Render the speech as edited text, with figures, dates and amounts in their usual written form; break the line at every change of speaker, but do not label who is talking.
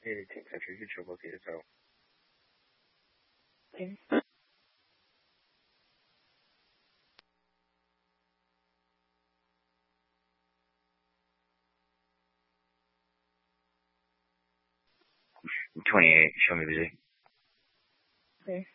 请开持续直播可以走。28, show me busy.
Okay.